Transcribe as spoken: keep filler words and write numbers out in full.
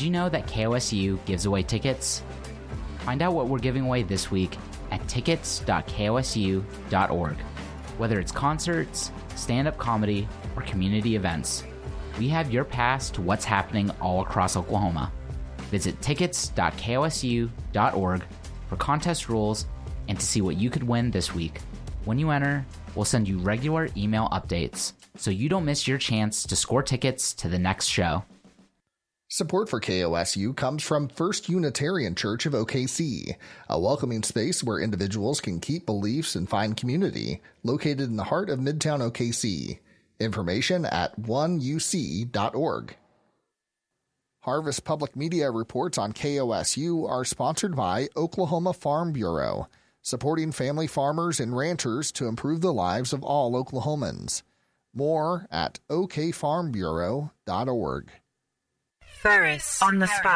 you know that K O S U gives away tickets? Find out what we're giving away this week at tickets dot k o s u dot org. Whether it's concerts, stand-up comedy, or community events, we have your pass to what's happening all across Oklahoma. Visit tickets dot k o s u dot org for contest rules and to see what you could win this week. When you enter, we'll send you regular email updates so you don't miss your chance to score tickets to the next show. Support for K O S U comes from First Unitarian Church of O K C, a welcoming space where individuals can keep beliefs and find community, located in the heart of Midtown O K C. Information at one u c dot org. Harvest Public Media reports on K O S U are sponsored by Oklahoma Farm Bureau, supporting family farmers and ranchers to improve the lives of all Oklahomans. More at o k farm bureau dot org. Ferris on the spot.